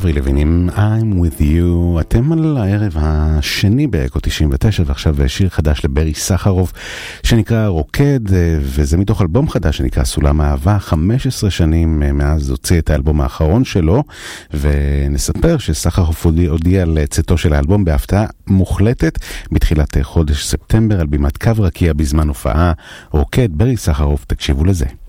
אברי לוין עם I'm with you. אתם על הערב השני באקו 99, ועכשיו שיר חדש לברי סחרוף שנקרא רוקד, וזה מתוך אלבום חדש שנקרא סולם אהבה. 15 שנים מאז הוציא את האלבום האחרון שלו, ונספר שסחרוף הודיע על צאתו של האלבום בהפתעה מוחלטת בתחילת חודש ספטמבר על בימת קו רקיע בזמן הופעה. רוקד, ברי סחרוף, תקשיבו לזה.